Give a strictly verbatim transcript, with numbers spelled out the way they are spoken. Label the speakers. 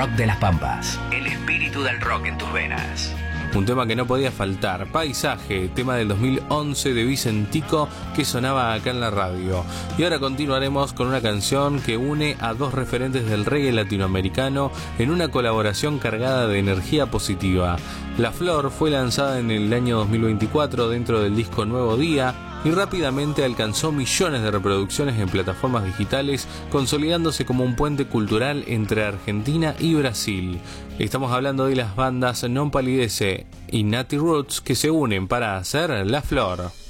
Speaker 1: rock de las Pampas. El espíritu del rock en tus venas.
Speaker 2: Un tema que no podía faltar, Paisaje, tema del dos mil once de Vicentico que sonaba acá en la radio. Y ahora continuaremos con una canción que une a dos referentes del reggae latinoamericano en una colaboración cargada de energía positiva. La Flor fue lanzada en el año dos mil veinticuatro dentro del disco Nuevo Día y rápidamente alcanzó millones de reproducciones en plataformas digitales, consolidándose como un puente cultural entre Argentina y Brasil. Estamos hablando de las bandas Non Palidece y Natty Roots que se unen para hacer La Flor.